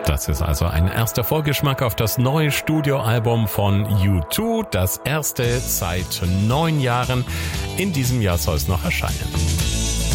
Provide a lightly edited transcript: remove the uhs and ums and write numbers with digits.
Das ist also ein erster Vorgeschmack auf das neue Studioalbum von U2, das erste seit 9 Jahren. In diesem Jahr soll es noch erscheinen.